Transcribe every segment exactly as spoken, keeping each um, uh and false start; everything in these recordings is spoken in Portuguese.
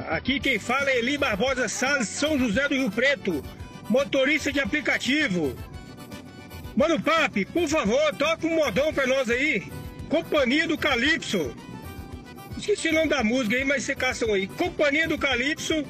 Aqui quem fala é Eli Barbosa Salles, São José do Rio Preto, motorista de aplicativo. Mano Papi, por favor, toca um modão pra nós aí. Companhia do Calypso. Esqueci o nome da música aí, mas você caçam aí. Companhia do Calypso.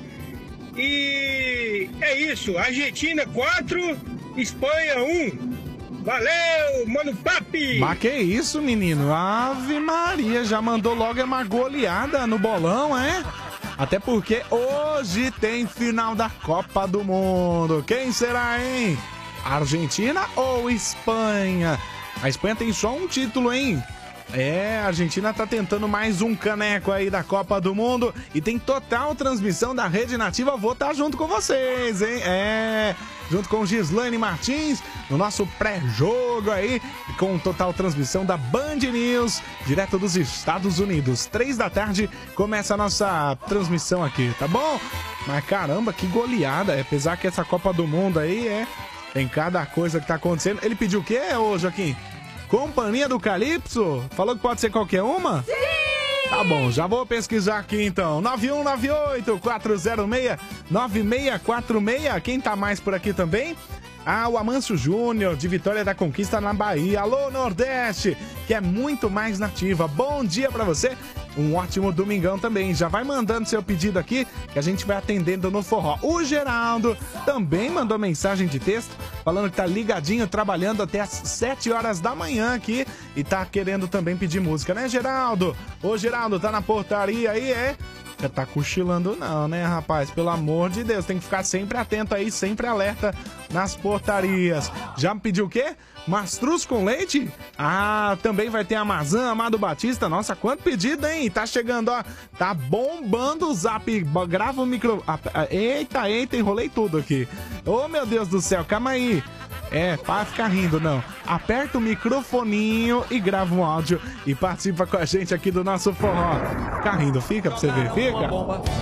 E é isso. Argentina quatro, Espanha um. Valeu, Mano Papi! Mas que isso, menino? Ave Maria, já mandou logo uma goleada no bolão, é? Até porque hoje tem final da Copa do Mundo. Quem será, hein? Argentina ou Espanha? A Espanha tem só um título, hein? É, a Argentina tá tentando mais um caneco aí da Copa do Mundo e tem total transmissão da Rede Nativa. Vou estar junto com vocês, hein? É, junto com Gislaine Martins, no nosso pré-jogo aí, com total transmissão da Band News, direto dos Estados Unidos. Três da tarde começa a nossa transmissão aqui, tá bom? Mas caramba, que goleada, apesar que essa Copa do Mundo aí é... Tem cada coisa que tá acontecendo. Ele pediu o quê, ô Joaquim? Companhia do Calypso? Falou que pode ser qualquer uma? Sim! Tá bom, já vou pesquisar aqui então. nove um nove oito, quatro zero seis, nove seis quatro seis. Quem tá mais por aqui também? Ah, o Amâncio Júnior, de Vitória da Conquista na Bahia. Alô, Nordeste, que é muito mais nativa. Bom dia pra você. Um ótimo domingão também. Já vai mandando seu pedido aqui, que a gente vai atendendo no forró. O Geraldo também mandou mensagem de texto, falando que tá ligadinho, trabalhando até as sete horas da manhã aqui. E tá querendo também pedir música, né, Geraldo? Ô, Geraldo, tá na portaria aí, é? Você tá cochilando não, né, rapaz? Pelo amor de Deus, tem que ficar sempre atento aí, sempre alerta nas portarias. Já me pediu o quê? Mastruz com leite? Ah, também vai ter a Amazã, Amado Batista. Nossa, quanto pedido, hein? Tá chegando, ó. Tá bombando o zap. Grava o micro... Eita, eita, enrolei tudo aqui. Ô, meu Deus do céu, calma aí. É, para ficar rindo, não. Aperta o microfoninho e grava um áudio e participa com a gente aqui do nosso forró. Fica rindo, fica pra você ver, fica.